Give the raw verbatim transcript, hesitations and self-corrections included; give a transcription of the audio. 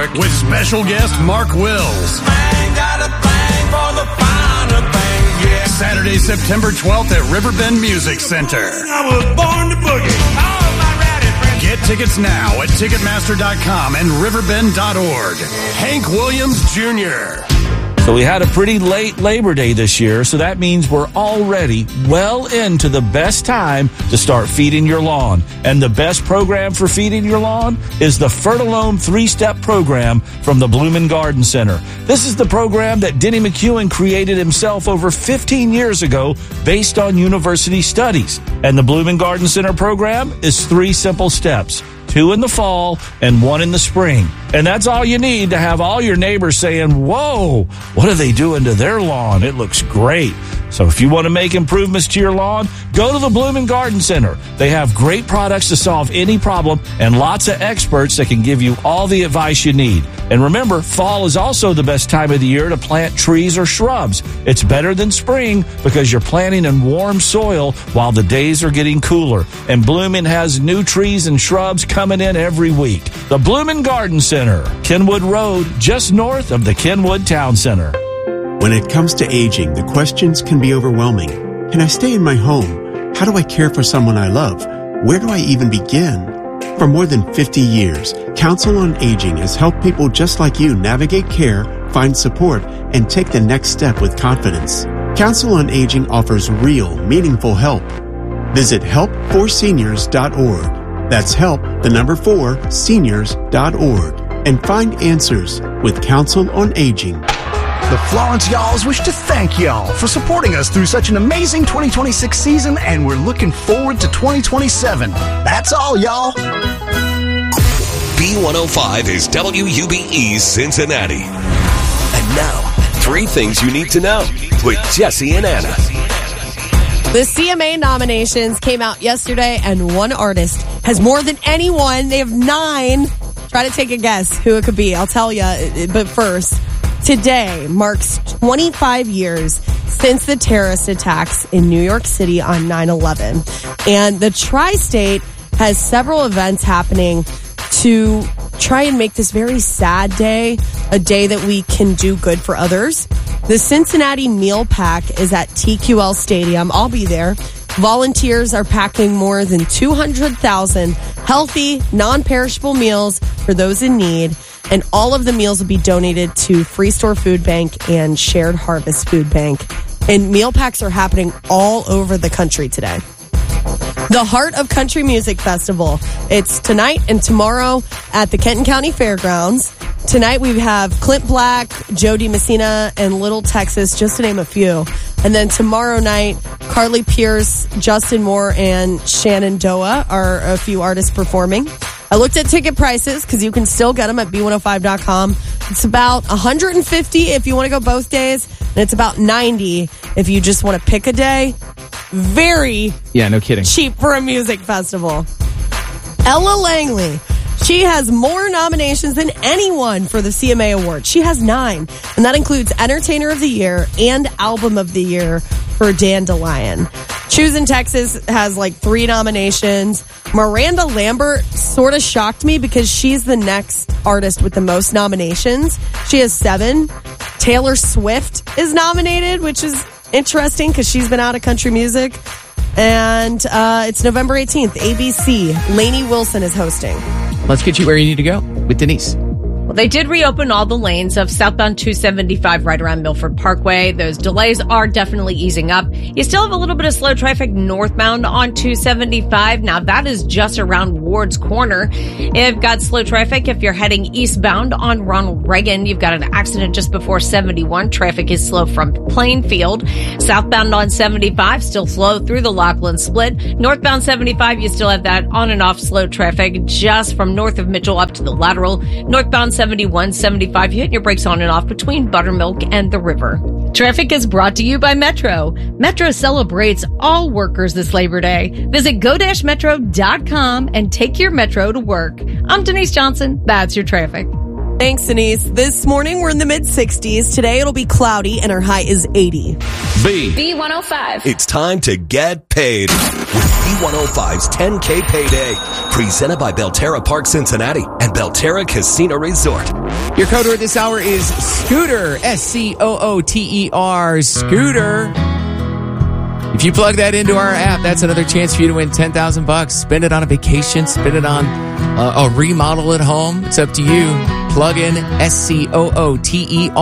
Network with special guest Mark Wills. Man got a thing for the finer things, yeah. Saturday, September twelfth at Riverbend Music Center. I was born to boogie. All my rowdy friends. Get tickets now at Ticketmaster dot com and Riverbend dot org. Hank Williams Junior So we had a pretty late Labor Day this year, so that means we're already well into the best time to start feeding your lawn. And the best program for feeding your lawn is the Fertilome three-step program from the Bloomin' Garden Center. This is the program that Denny McEwen created himself over fifteen years ago based on university studies. And the Bloomin' Garden Center program is three simple steps. Two in the fall and one in the spring. And that's all you need to have all your neighbors saying, whoa, what are they doing to their lawn? It looks great. So if you want to make improvements to your lawn, go to the Bloomin' Garden Center. They have great products to solve any problem and lots of experts that can give you all the advice you need. And remember, fall is also the best time of the year to plant trees or shrubs. It's better than spring because you're planting in warm soil while the days are getting cooler. And Bloomin' has new trees and shrubs coming in every week. The Bloomin' Garden Center, Kenwood Road, just north of the Kenwood Town Center. When it comes to aging, the questions can be overwhelming. Can I stay in my home? How do I care for someone I love? Where do I even begin? For more than fifty years, Council on Aging has helped people just like you navigate care, find support, and take the next step with confidence. Council on Aging offers real, meaningful help. Visit help for seniors dot org. That's help, the number four, seniors dot org. And find answers with Council on Aging. The Florence Y'alls wish to thank y'all for supporting us through such an amazing twenty twenty-six season, and we're looking forward to twenty twenty-seven. That's all, y'all. B one oh five is W U B E Cincinnati. And now, three things you need to know with Jesse and Anna. The C M A nominations came out yesterday, and one artist has more than anyone. They have nine. Try to take a guess who it could be. I'll tell you. But first, today marks twenty-five years since the terrorist attacks in New York City on nine eleven. And the Tri-State has several events happening to try and make this very sad day a day that we can do good for others. The Cincinnati Meal Pack is at T Q L Stadium. I'll be there. Volunteers are packing more than two hundred thousand healthy, non-perishable meals for those in need. And all of the meals will be donated to Free Store Food Bank and Shared Harvest Food Bank. And meal packs are happening all over the country today. The Heart of Country Music Festival. It's tonight and tomorrow at the Kenton County Fairgrounds. Tonight we have Clint Black, Jody Messina, and Little Texas, just to name a few. And then tomorrow night, Carly Pierce, Justin Moore, and Shannon Doa are a few artists performing. I looked at ticket prices because you can still get them at B one oh five dot com. It's about one hundred fifty dollars if you want to go both days, and it's about ninety dollars if you just want to pick a day. Very yeah, no kidding. cheap for a music festival. Ella Langley. She has more nominations than anyone for the C M A Award. She has nine, and that includes Entertainer of the Year and Album of the Year for Dandelion. Choosing Texas has like three nominations. Miranda Lambert sort of shocked me because she's the next artist with the most nominations. She has seven. Taylor Swift is nominated, which is interesting because she's been out of country music. And uh, it's November eighteenth, A B C. Lainey Wilson is hosting. Let's get you where you need to go with Denise. Well, they did reopen all the lanes of southbound two seventy-five right around Milford Parkway. Those delays are definitely easing up. You still have a little bit of slow traffic northbound on two seventy-five. Now, that is just around Ward's Corner. You've got slow traffic if you're heading eastbound on Ronald Reagan. You've got an accident just before seventy-one. Traffic is slow from Plainfield. Southbound on seventy-five, still slow through the Laughlin Split. Northbound seventy-five, you still have that on and off slow traffic just from north of Mitchell up to the Lateral. Northbound seventy-one, seventy-five, you hit your brakes on and off between Buttermilk and the river. Traffic is brought to you by Metro. Metro celebrates all workers this Labor Day. Visit go dash metro dot com and take your Metro to work. I'm Denise Johnson. That's your traffic. Thanks, Denise. This morning, we're in the mid sixties. Today, it'll be cloudy, and our high is eighty. B. B one oh five. It's time to get paid with one oh five's ten K Payday. Presented by Belterra Park Cincinnati and Belterra Casino Resort. Your code word this hour is Scooter. S C O O T E R. Scooter. If you plug that into our app, that's another chance for you to win ten thousand bucks. Spend it on a vacation. Spend it on uh, a remodel at home. It's up to you. Plug in S C O O T E R.